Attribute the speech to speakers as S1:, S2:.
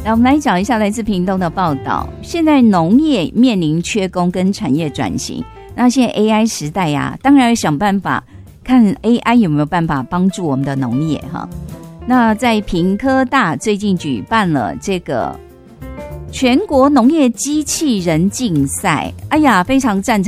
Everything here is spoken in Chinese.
S1: 来，我们来讲一下来自屏东的报道。现在农业面临缺工跟产业转型，那现在 AI 时代呀，当然要想办法看 AI 有没有办法帮助我们的农业哈。那在屏科大最近举办了这个全国农业机器人竞赛，哎呀，非常赞成。